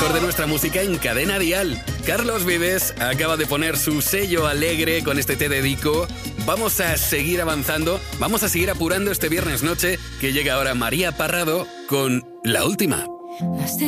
mejor de nuestra música en Cadena Dial. Carlos Vives acaba de poner su sello alegre con este Te Dedico. Vamos a seguir avanzando, vamos a seguir apurando este viernes noche, que llega ahora María Parrado con La Última.